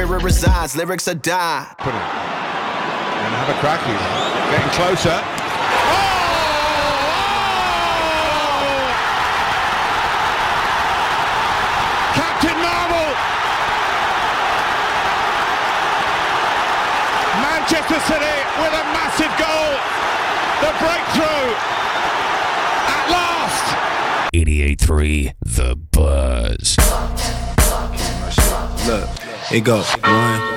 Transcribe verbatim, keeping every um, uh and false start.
where it resides. Lyrics are die. Put it. And have a crack. He's getting closer. Captain Marvel! Manchester City with a massive goal. The breakthrough at last. eighty-eight point three The Buzz. Look, it goes one.